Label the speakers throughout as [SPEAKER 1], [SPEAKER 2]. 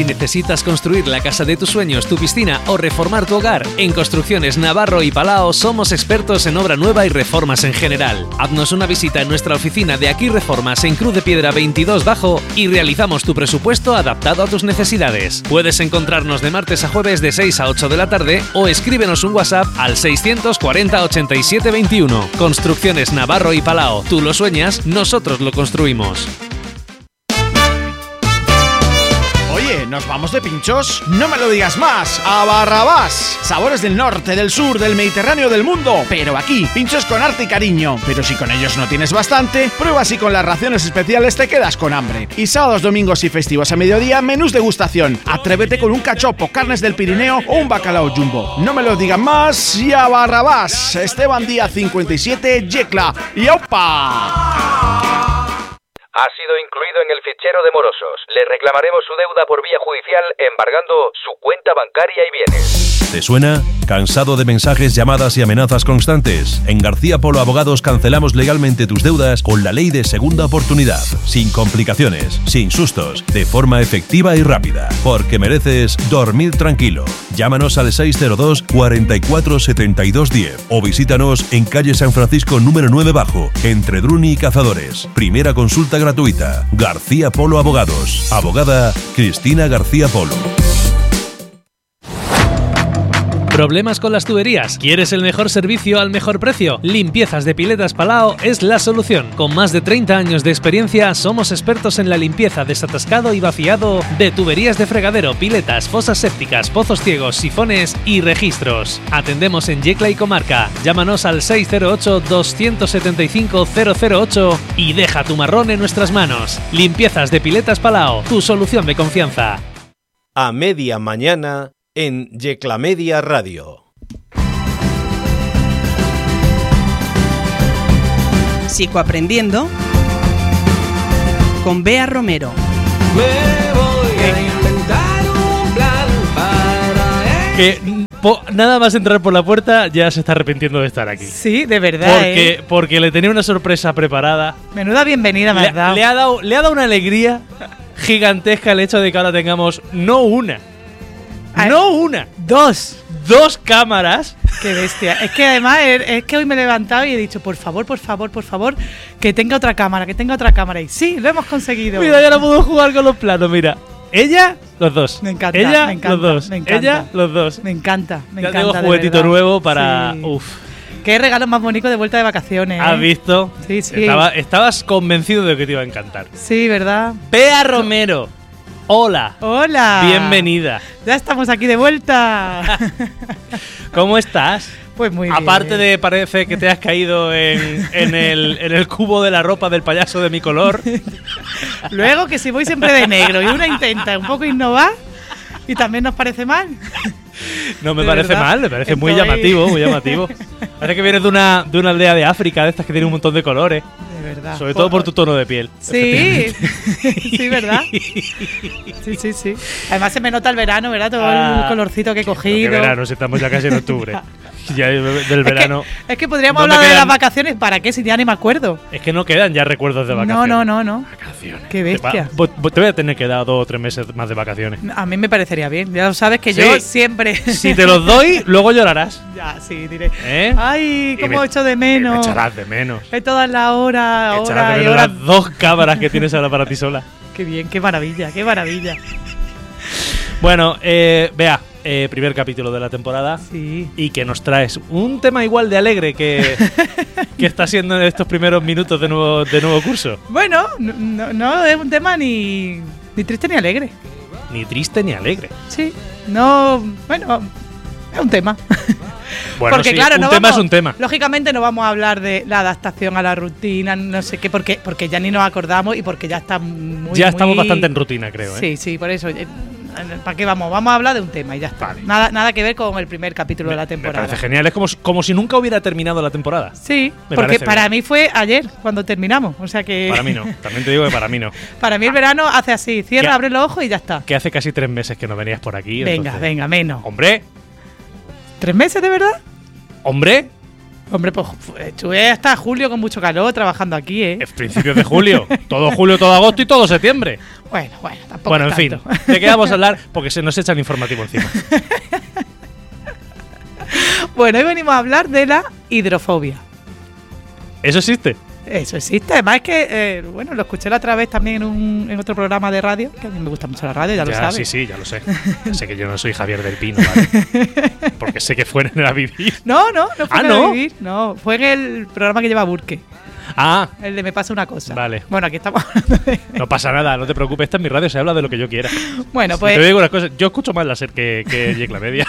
[SPEAKER 1] Si necesitas construir la casa de tus sueños, tu piscina o reformar tu hogar, en Construcciones Navarro y Palao somos expertos en obra nueva y reformas en general. Haznos una visita en nuestra oficina de Aquí Reformas en Cruz de Piedra 22 Bajo y realizamos tu presupuesto adaptado a tus necesidades. Puedes encontrarnos de martes a jueves de 6 a 8 de la tarde o escríbenos un WhatsApp al 640 87 21. Construcciones Navarro y Palao. Tú lo sueñas, nosotros lo construimos.
[SPEAKER 2] Oye, ¿nos vamos de pinchos? No me lo digas más, a Barrabás. Sabores del norte, del sur, del Mediterráneo, del mundo. Pero aquí, pinchos con arte y cariño. Pero si con ellos no tienes bastante, prueba si con las raciones especiales te quedas con hambre. Y sábados, domingos y festivos a mediodía, menús degustación. Atrévete con un cachopo, carnes del Pirineo o un bacalao jumbo. No me lo digan más, y a Barrabás. Esteban Díaz 57, Yecla. ¡Y opa!
[SPEAKER 3] Ha sido incluido en el fichero de morosos. Le reclamaremos su deuda por vía judicial embargando su cuenta bancaria y bienes.
[SPEAKER 4] ¿Te suena? ¿Cansado de mensajes, llamadas y amenazas constantes? En García Polo Abogados cancelamos legalmente tus deudas con la ley de segunda oportunidad. Sin complicaciones, sin sustos, de forma efectiva y rápida. Porque mereces dormir tranquilo. Llámanos al 602 44 72 10 o visítanos en calle San Francisco número 9 Bajo, entre Druni y Cazadores. Primera consulta gratuita. García Polo Abogados. Abogada Cristina García Polo.
[SPEAKER 1] ¿Problemas con las tuberías? ¿Quieres el mejor servicio al mejor precio? Limpiezas de Piletas Palao es la solución. Con más de 30 años de experiencia, somos expertos en la limpieza, desatascado y vaciado de tuberías de fregadero, piletas, fosas sépticas, pozos ciegos, sifones y registros. Atendemos en Yecla y comarca. Llámanos al 608-275-008 y deja tu marrón en nuestras manos. Limpiezas de Piletas Palao, tu solución de confianza.
[SPEAKER 5] A media mañana en Yecla Media Radio.
[SPEAKER 6] Psicoaprendiendo con Bea Romero.
[SPEAKER 7] Me voy a inventar un plan para
[SPEAKER 1] Que nada más entrar por la puerta ya se está arrepintiendo de estar aquí.
[SPEAKER 8] Sí, de verdad.
[SPEAKER 1] Porque le tenía una sorpresa preparada.
[SPEAKER 8] Menuda bienvenida me has dado.
[SPEAKER 1] Le ha dado una alegría gigantesca el hecho de que ahora tengamos no una, dos cámaras.
[SPEAKER 8] Qué bestia. Es que además es que hoy me he levantado y he dicho, por favor, que tenga otra cámara. Y sí, lo hemos conseguido.
[SPEAKER 1] Mira, ya no puedo jugar con los planos, mira. Ella, los dos.
[SPEAKER 8] Me encanta.
[SPEAKER 1] Ella,
[SPEAKER 8] me encanta,
[SPEAKER 1] los dos.
[SPEAKER 8] me encanta.
[SPEAKER 1] Ella, los dos.
[SPEAKER 8] Me encanta.
[SPEAKER 1] Ya tengo juguetito nuevo para...
[SPEAKER 8] Sí.
[SPEAKER 1] Uf.
[SPEAKER 8] Qué regalo más bonito de vuelta de vacaciones.
[SPEAKER 1] ¿Has visto?
[SPEAKER 8] Sí.
[SPEAKER 1] Estabas convencido de que te iba a encantar.
[SPEAKER 8] Sí, ¿verdad?
[SPEAKER 1] Bea Romero. Hola. Bienvenida.
[SPEAKER 8] Ya estamos aquí de vuelta.
[SPEAKER 1] ¿Cómo estás?
[SPEAKER 8] Pues muy bien.
[SPEAKER 1] Aparte de parece que te has caído en el cubo de la ropa del payaso de mi color.
[SPEAKER 8] Luego que si voy siempre de negro y una intenta un poco innovar y también nos parece mal.
[SPEAKER 1] No me parece mal, me parece muy llamativo. Parece que vienes de una aldea de África, de estas que tiene un montón de colores.
[SPEAKER 8] De verdad.
[SPEAKER 1] Sobre todo por tu tono de piel.
[SPEAKER 8] Sí, sí, ¿verdad? Sí. Además se me nota el verano, ¿verdad? Todo el colorcito que he cogido.
[SPEAKER 1] ¿Qué verano? Si estamos ya casi en octubre. Ya del verano.
[SPEAKER 8] Es que podríamos hablar de las vacaciones. ¿Para qué? Si ya ni me acuerdo.
[SPEAKER 1] Es que no quedan ya recuerdos de vacaciones.
[SPEAKER 8] No.
[SPEAKER 1] Vacaciones.
[SPEAKER 8] Qué bestia.
[SPEAKER 1] Te voy a tener que dar 2 o 3 meses más de vacaciones.
[SPEAKER 8] A mí me parecería bien. Ya lo sabes que yo siempre...
[SPEAKER 1] Si te los doy, luego llorarás.
[SPEAKER 8] Ya, sí, diré.
[SPEAKER 1] ¿Eh?
[SPEAKER 8] Ay, cómo echo de menos.
[SPEAKER 1] Me echarás de menos.
[SPEAKER 8] Es todas las horas.
[SPEAKER 1] Echarás de menos las 2 cámaras que tienes ahora para ti sola.
[SPEAKER 8] Qué bien, qué maravilla.
[SPEAKER 1] Bueno, Bea, primer capítulo de la temporada.
[SPEAKER 8] Sí.
[SPEAKER 1] Y que nos traes un tema igual de alegre que está siendo en estos primeros minutos de nuevo curso.
[SPEAKER 8] Bueno, no es un tema ni triste ni alegre.
[SPEAKER 1] Ni triste ni alegre.
[SPEAKER 8] Sí, no, bueno, es un tema.
[SPEAKER 1] Bueno,
[SPEAKER 8] porque
[SPEAKER 1] sí,
[SPEAKER 8] claro,
[SPEAKER 1] un tema es un tema.
[SPEAKER 8] Lógicamente no vamos a hablar de la adaptación a la rutina, no sé qué, porque ya ni nos acordamos y porque ya está muy...
[SPEAKER 1] Ya estamos bastante en rutina, creo.
[SPEAKER 8] Sí, por eso. ¿Para qué vamos? Vamos a hablar de un tema y ya está.
[SPEAKER 1] Vale.
[SPEAKER 8] Nada que ver con el primer capítulo de la temporada.
[SPEAKER 1] Me parece genial, es como si nunca hubiera terminado la temporada.
[SPEAKER 8] Sí, porque para mí fue ayer cuando terminamos, o sea que...
[SPEAKER 1] Para mí no, también te digo que para mí no.
[SPEAKER 8] Para mí el verano hace así, cierra, abre los ojos y ya está.
[SPEAKER 1] Que hace casi 3 meses que no venías por aquí.
[SPEAKER 8] Venga, menos.
[SPEAKER 1] Hombre.
[SPEAKER 8] 3 meses, de verdad.
[SPEAKER 1] Hombre.
[SPEAKER 8] Hombre, pues estuve hasta julio con mucho calor trabajando aquí, ¿eh?
[SPEAKER 9] Es principios de julio. Todo julio, todo agosto y todo septiembre.
[SPEAKER 8] Bueno, tampoco.
[SPEAKER 9] Bueno, en
[SPEAKER 8] tanto.
[SPEAKER 9] fin. ¿De qué vamos a hablar? Porque se nos echa el informativo encima.
[SPEAKER 8] Bueno, hoy venimos a hablar de la hidrofobia.
[SPEAKER 9] ¿Eso existe?
[SPEAKER 8] Eso existe. Además es que, bueno, lo escuché la otra vez también en otro programa de radio, que a mí me gusta mucho la radio, ya lo sabes.
[SPEAKER 9] Sí, ya lo sé. Sé que yo no soy Javier del Pino, ¿vale? Porque sé que fue en A Vivir.
[SPEAKER 8] No fue en
[SPEAKER 9] ¿no?
[SPEAKER 8] A Vivir. No, fue en el programa que lleva Burke.
[SPEAKER 9] Ah,
[SPEAKER 8] El de Me pasa una cosa.
[SPEAKER 9] Vale.
[SPEAKER 8] Bueno, aquí estamos hablando de…
[SPEAKER 9] no pasa nada, no te preocupes. Esta es mi radio, se habla de lo que yo quiera.
[SPEAKER 8] Bueno, pues…
[SPEAKER 9] Te digo unas cosas. Yo escucho más láser que Yecla Media.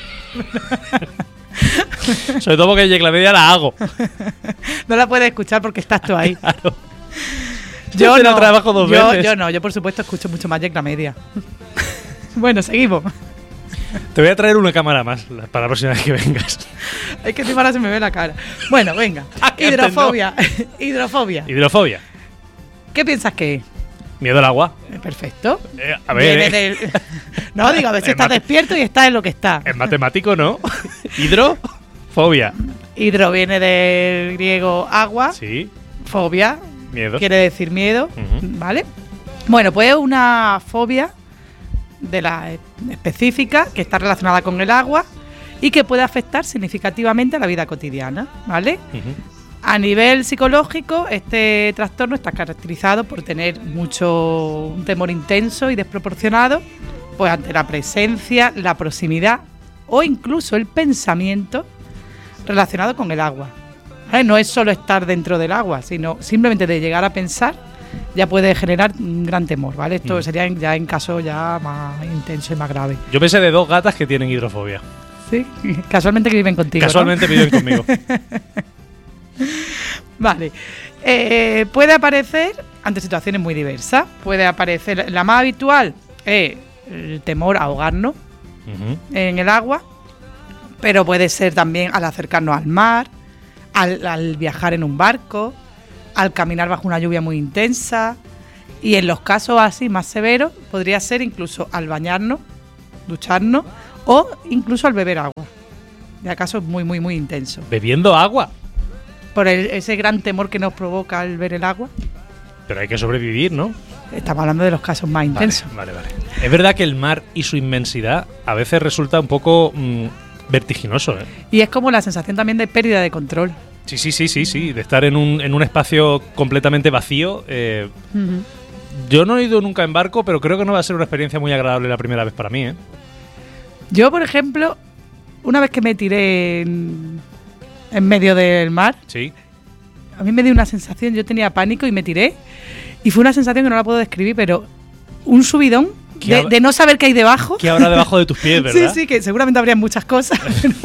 [SPEAKER 9] Sobre todo porque Yecla Media la hago.
[SPEAKER 8] No la puedes escuchar porque estás tú ahí.
[SPEAKER 9] Claro.
[SPEAKER 8] Yo
[SPEAKER 9] te la
[SPEAKER 8] no,
[SPEAKER 9] trabajo dos veces.
[SPEAKER 8] Yo por supuesto escucho mucho más Yecla Media. Bueno, seguimos.
[SPEAKER 9] Te voy a traer una cámara más para la próxima vez que vengas.
[SPEAKER 8] Es que encima ahora se me ve la cara. Bueno, venga. Hidrofobia.
[SPEAKER 9] Hidrofobia.
[SPEAKER 8] ¿Qué piensas que es?
[SPEAKER 9] Miedo al agua.
[SPEAKER 8] Perfecto.
[SPEAKER 9] A ver.
[SPEAKER 8] No, digo, a ver si estás despierto y estás en lo que está.
[SPEAKER 9] Es matemático, ¿no? Hidrofobia.
[SPEAKER 8] Hidro viene del griego agua.
[SPEAKER 9] Sí.
[SPEAKER 8] Fobia.
[SPEAKER 9] Miedo.
[SPEAKER 8] Quiere decir miedo. ¿Vale? Bueno, pues es una fobia de la específica que está relacionada con el agua y que puede afectar significativamente a la vida cotidiana, ¿vale? A nivel psicológico, este trastorno está caracterizado por tener un temor intenso y desproporcionado, pues ante la presencia, la proximidad o incluso el pensamiento relacionado con el agua. ¿Vale? No es solo estar dentro del agua, sino simplemente de llegar a pensar ya puede generar un gran temor, ¿vale? Esto sería ya en caso ya más intenso y más grave.
[SPEAKER 9] Yo pensé de 2 gatas que tienen hidrofobia.
[SPEAKER 8] Sí, casualmente que viven contigo,
[SPEAKER 9] Casualmente
[SPEAKER 8] ¿no?
[SPEAKER 9] viven conmigo.
[SPEAKER 8] Vale. Puede aparecer ante situaciones muy diversas. Puede aparecer, la más habitual es el temor a ahogarnos en el agua, pero puede ser también al acercarnos al mar, al viajar en un barco, al caminar bajo una lluvia muy intensa, y en los casos así más severos podría ser incluso al bañarnos, ducharnos o incluso al beber agua. Ya casos muy, muy, muy intensos.
[SPEAKER 9] ¿Bebiendo agua?
[SPEAKER 8] Por ese gran temor que nos provoca al ver el agua.
[SPEAKER 9] Pero hay que sobrevivir, ¿no?
[SPEAKER 8] Estamos hablando de los casos más intensos.
[SPEAKER 9] Vale. Es verdad que el mar y su inmensidad a veces resulta un poco vertiginoso, ¿eh?
[SPEAKER 8] Y es como la sensación también de pérdida de control.
[SPEAKER 9] Sí, de estar en un espacio completamente vacío. Yo no he ido nunca en barco, pero creo que no va a ser una experiencia muy agradable la primera vez para mí, ¿eh?
[SPEAKER 8] Yo, por ejemplo, una vez que me tiré en medio del mar,
[SPEAKER 9] sí,
[SPEAKER 8] a mí me dio una sensación, yo tenía pánico y me tiré, y fue una sensación que no la puedo describir, pero un subidón de no saber qué hay debajo.
[SPEAKER 9] ¿Qué habrá debajo de tus pies, verdad?
[SPEAKER 8] Sí, que seguramente habría muchas cosas.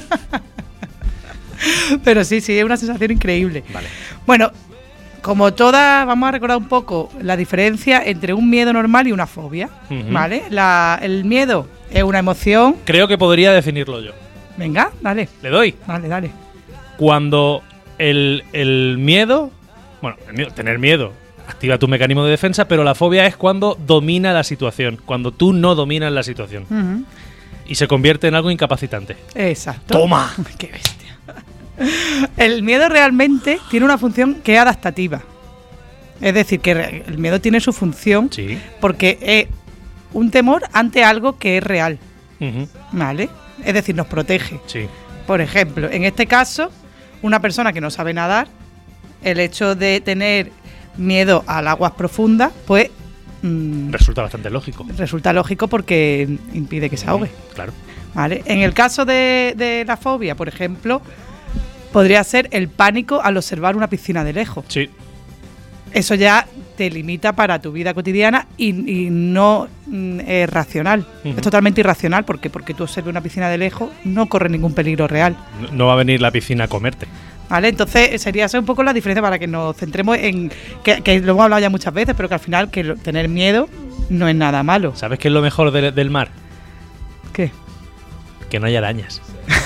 [SPEAKER 8] Pero sí, es una sensación increíble.
[SPEAKER 9] Vale.
[SPEAKER 8] Bueno, como todas, vamos a recordar un poco la diferencia entre un miedo normal y una fobia, ¿vale? El miedo es una emoción.
[SPEAKER 9] Creo que podría definirlo yo.
[SPEAKER 8] Venga, dale.
[SPEAKER 9] ¿Le doy?
[SPEAKER 8] Dale.
[SPEAKER 9] Cuando el miedo, tener miedo activa tu mecanismo de defensa, pero la fobia es cuando domina la situación, cuando tú no dominas la situación y se convierte en algo incapacitante.
[SPEAKER 8] Exacto.
[SPEAKER 9] ¡Toma!
[SPEAKER 8] ¡Qué bestia! El miedo realmente tiene una función que es adaptativa. Es decir, que el miedo tiene su función porque es un temor ante algo que es real. ¿Vale? Es decir, nos protege.
[SPEAKER 9] Sí.
[SPEAKER 8] Por ejemplo, en este caso, una persona que no sabe nadar, el hecho de tener miedo a aguas profundas, pues…
[SPEAKER 9] resulta bastante lógico.
[SPEAKER 8] Resulta lógico porque impide que se ahogue.
[SPEAKER 9] Claro.
[SPEAKER 8] ¿Vale? En el caso de la fobia, por ejemplo, podría ser el pánico al observar una piscina de lejos.
[SPEAKER 9] Sí.
[SPEAKER 8] Eso ya te limita para tu vida cotidiana y no es racional. Es totalmente irracional porque tú observes una piscina de lejos no corre ningún peligro real.
[SPEAKER 9] No va a venir la piscina a comerte.
[SPEAKER 8] ¿Vale? Entonces sería esa un poco la diferencia para que nos centremos en… que lo hemos hablado ya muchas veces, pero que al final que tener miedo no es nada malo.
[SPEAKER 9] ¿Sabes qué es lo mejor del mar?
[SPEAKER 8] ¿Qué?
[SPEAKER 9] Que no haya arañas.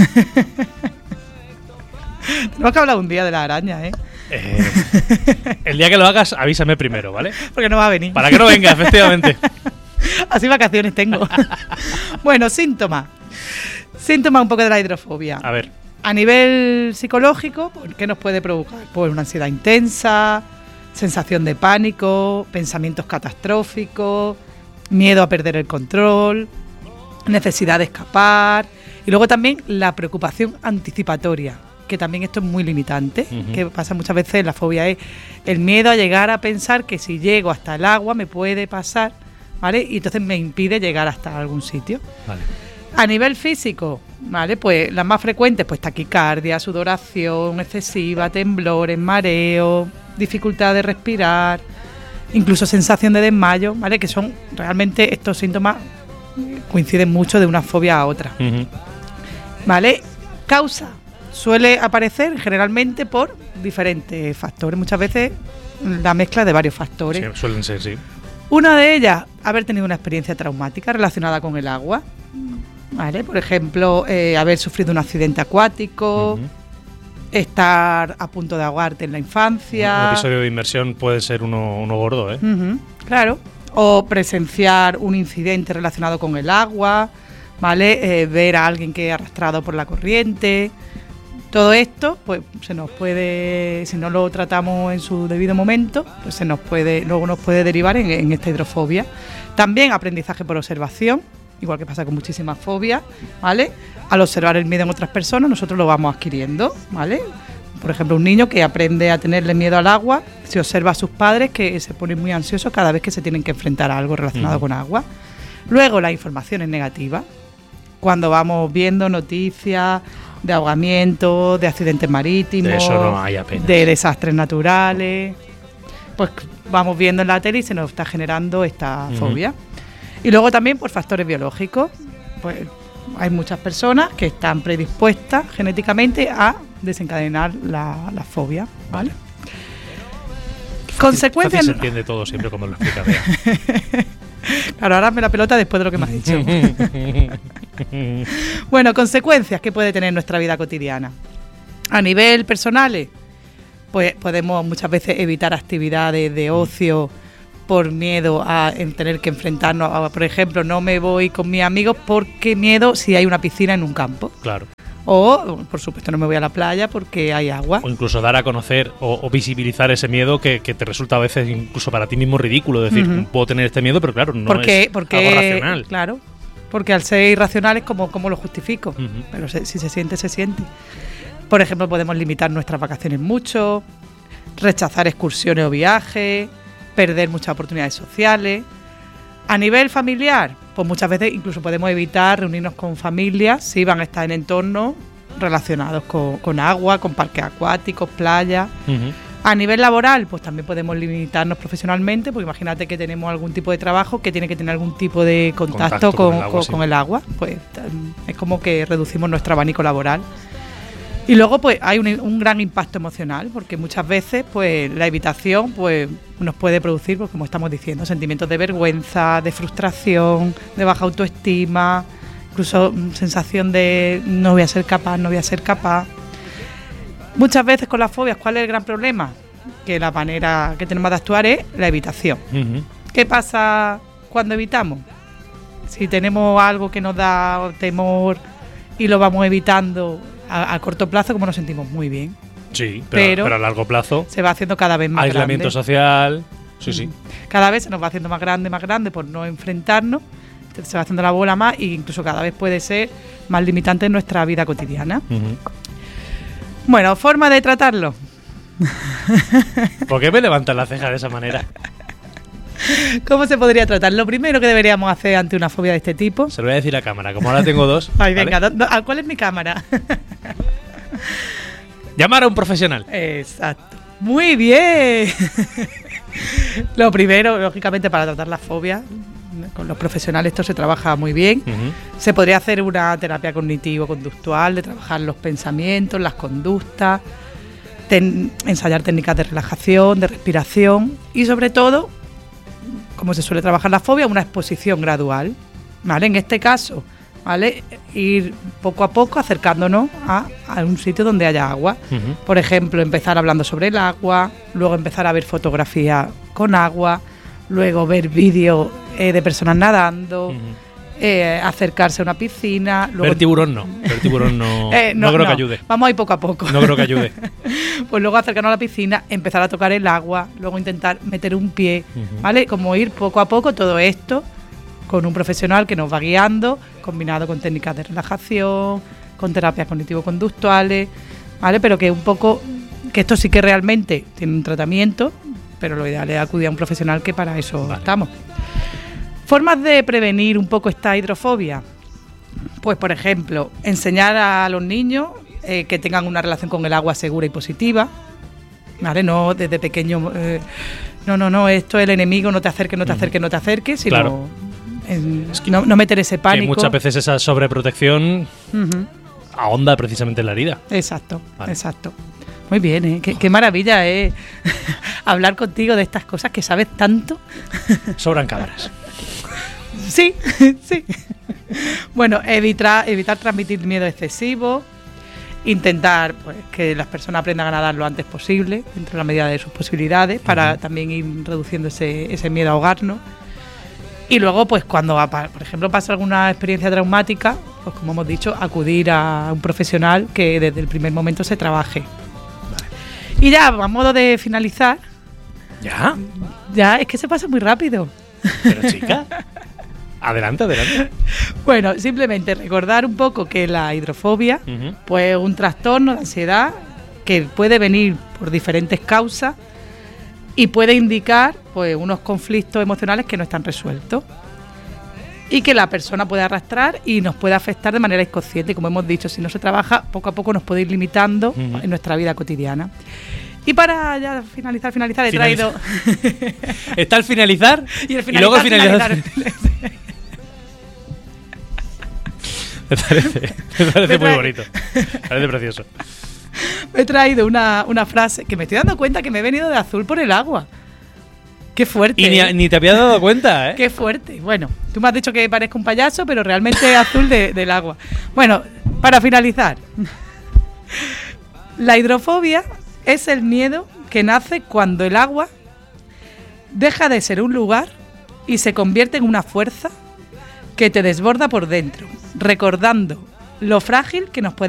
[SPEAKER 8] Tenemos que hablar un día de las arañas, ¿eh?
[SPEAKER 9] El día que lo hagas, avísame primero, ¿vale?
[SPEAKER 8] Porque no va a venir.
[SPEAKER 9] Para que no venga, efectivamente.
[SPEAKER 8] Así vacaciones tengo. Bueno, síntomas. Síntomas un poco de la hidrofobia.
[SPEAKER 9] A ver.
[SPEAKER 8] A nivel psicológico, ¿qué nos puede provocar? Pues una ansiedad intensa, sensación de pánico, pensamientos catastróficos, miedo a perder el control, necesidad de escapar y luego también la preocupación anticipatoria, que también esto es muy limitante, que pasa muchas veces en la fobia, es el miedo a llegar a pensar que si llego hasta el agua me puede pasar, ¿vale? Y entonces me impide llegar hasta algún sitio.
[SPEAKER 9] Vale.
[SPEAKER 8] A nivel físico, ¿vale? Pues las más frecuentes, pues taquicardia, sudoración excesiva, temblores, mareo, dificultad de respirar, incluso sensación de desmayo, ¿vale? Que son realmente estos síntomas coinciden mucho de una fobia a otra. ¿Vale? Causa suele aparecer generalmente por diferentes factores, muchas veces la mezcla de varios factores.
[SPEAKER 9] Sí, suelen ser, sí.
[SPEAKER 8] Una de ellas, haber tenido una experiencia traumática relacionada con el agua, ¿vale? Por ejemplo, haber sufrido un accidente acuático, estar a punto de ahogarte en la infancia.
[SPEAKER 9] Un episodio de inmersión puede ser uno gordo, ¿eh?
[SPEAKER 8] Claro. O presenciar un incidente relacionado con el agua, ¿vale? Ver a alguien que es arrastrado por la corriente. Todo esto, pues se nos puede, si no lo tratamos en su debido momento, pues luego nos puede derivar en esta hidrofobia. También aprendizaje por observación, igual que pasa con muchísimas fobias, ¿vale? Al observar el miedo en otras personas, nosotros lo vamos adquiriendo, ¿vale? Por ejemplo, un niño que aprende a tenerle miedo al agua, se observa a sus padres que se ponen muy ansiosos cada vez que se tienen que enfrentar a algo relacionado con agua. Luego, las informaciones negativas. Cuando vamos viendo noticias de ahogamiento, de accidentes marítimos,
[SPEAKER 9] de eso no hay apenas.
[SPEAKER 8] De desastres naturales, pues vamos viendo en la tele y se nos está generando esta fobia. Y luego también por factores biológicos, pues hay muchas personas que están predispuestas genéticamente a desencadenar la fobia, ¿vale? Consecuencias.
[SPEAKER 9] Se entiende todo siempre como lo explica Bea.
[SPEAKER 8] Claro, ahora me la pelota después de lo que me has dicho. Bueno, consecuencias que puede tener nuestra vida cotidiana. A nivel personal, pues podemos muchas veces evitar actividades de ocio por miedo a tener que enfrentarnos a, por ejemplo, no me voy con mis amigos porque miedo si hay una piscina en un campo.
[SPEAKER 9] Claro.
[SPEAKER 8] O, por supuesto, no me voy a la playa porque hay agua.
[SPEAKER 9] O incluso dar a conocer o visibilizar ese miedo que te resulta a veces incluso para ti mismo ridículo. Decir, puedo tener este miedo, pero claro, no es algo racional.
[SPEAKER 8] Claro, porque al ser irracionales, ¿cómo lo justifico? Pero si se siente, se siente. Por ejemplo, podemos limitar nuestras vacaciones mucho, rechazar excursiones o viajes, perder muchas oportunidades sociales. A nivel familiar, pues muchas veces incluso podemos evitar reunirnos con familias si van a estar en entornos relacionados con agua, con parques acuáticos, playas. A nivel laboral, pues también podemos limitarnos profesionalmente, porque imagínate que tenemos algún tipo de trabajo que tiene que tener algún tipo de contacto con el agua, pues es como que reducimos nuestro abanico laboral. Y luego pues hay un gran impacto emocional, porque muchas veces pues la evitación pues nos puede producir, pues como estamos diciendo, sentimientos de vergüenza, de frustración, de baja autoestima, incluso sensación de no voy a ser capaz. Muchas veces con las fobias, ¿cuál es el gran problema? Que la manera que tenemos de actuar es la evitación. ¿Qué pasa cuando evitamos? Si tenemos algo que nos da temor y lo vamos evitando, a corto plazo, como nos sentimos muy bien.
[SPEAKER 9] Sí, pero a largo plazo
[SPEAKER 8] se va haciendo cada vez más
[SPEAKER 9] aislamiento
[SPEAKER 8] grande.
[SPEAKER 9] Social. Sí. Cada
[SPEAKER 8] vez se nos va haciendo más grande por no enfrentarnos. Se va haciendo la bola más e incluso cada vez puede ser más limitante en nuestra vida cotidiana. Bueno, forma de tratarlo.
[SPEAKER 9] ¿Por qué me levantas la ceja de esa manera?
[SPEAKER 8] ¿Cómo se podría tratar? Lo primero que deberíamos hacer ante una fobia de este tipo.
[SPEAKER 9] Se lo voy a decir a cámara, como ahora tengo dos.
[SPEAKER 8] Ay, venga, ¿vale? ¿Cuál es mi cámara?
[SPEAKER 9] Llamar a un profesional.
[SPEAKER 8] Exacto. Muy bien. Lo primero, lógicamente, para tratar la fobia, con los profesionales esto se trabaja muy bien. Se podría hacer una terapia cognitivo-conductual, de trabajar los pensamientos, las conductas, ensayar técnicas de relajación, de respiración y sobre todo, como se suele trabajar la fobia, una exposición gradual, ¿vale? En este caso, ¿vale? Ir poco a poco acercándonos a un sitio donde haya agua. Por ejemplo, empezar hablando sobre el agua, luego empezar a ver fotografías con agua, luego ver vídeos de personas nadando, acercarse a una piscina. Luego,
[SPEAKER 9] Ver tiburón no. Ver tiburón no creo que ayude.
[SPEAKER 8] Vamos a ir poco a poco.
[SPEAKER 9] No creo que ayude.
[SPEAKER 8] Pues luego acercarnos a la piscina, empezar a tocar el agua, luego intentar meter un pie, ¿vale? Como ir poco a poco todo esto con un profesional que nos va guiando, combinado con técnicas de relajación, con terapias cognitivo-conductuales, ¿vale? Pero que un poco, que esto sí que realmente tiene un tratamiento, pero lo ideal es acudir a un profesional, que para eso estamos. Formas de prevenir un poco esta hidrofobia. Pues, por ejemplo, enseñar a los niños que tengan una relación con el agua segura y positiva, ¿vale? No desde pequeño, no, esto es el enemigo, no te acerques, no te acerques, sino
[SPEAKER 9] Claro.
[SPEAKER 8] es que no meter ese pánico.
[SPEAKER 9] Que muchas veces esa sobreprotección ahonda precisamente en la herida.
[SPEAKER 8] Exacto,
[SPEAKER 9] Vale.
[SPEAKER 8] exacto. Muy bien, ¿eh? Qué maravilla es hablar contigo de estas cosas que sabes tanto.
[SPEAKER 9] Sobran cámaras.
[SPEAKER 8] Sí, sí. Bueno, evitar transmitir miedo excesivo, intentar pues que las personas aprendan a nadar lo antes posible, dentro de la medida de sus posibilidades, para también ir reduciendo ese miedo a ahogarnos. Y luego, pues cuando, por ejemplo, pasa alguna experiencia traumática, pues como hemos dicho, acudir a un profesional que desde el primer momento se trabaje. Y ya, a modo de finalizar,
[SPEAKER 9] ¿Ya?
[SPEAKER 8] es que se pasa muy rápido.
[SPEAKER 9] Pero chica, adelante.
[SPEAKER 8] Bueno, simplemente recordar un poco que la hidrofobia, pues un trastorno de ansiedad que puede venir por diferentes causas y puede indicar pues unos conflictos emocionales que no están resueltos y que la persona puede arrastrar y nos puede afectar de manera inconsciente. Y como hemos dicho, si no se trabaja, poco a poco nos puede ir limitando en nuestra vida cotidiana. Y para ya finalizar, he traído...
[SPEAKER 9] Está el finalizar
[SPEAKER 8] y
[SPEAKER 9] luego el finalizar. Me parece muy bonito. Me parece precioso.
[SPEAKER 8] Me he traído una frase que me estoy dando cuenta que me he venido de azul por el agua. Qué fuerte.
[SPEAKER 9] Y ni te habías dado cuenta, ¿eh?
[SPEAKER 8] Qué fuerte. Bueno, tú me has dicho que parezco un payaso, pero realmente es azul del agua. Bueno, para finalizar. La hidrofobia es el miedo que nace cuando el agua deja de ser un lugar y se convierte en una fuerza que te desborda por dentro, recordando lo frágil que nos puede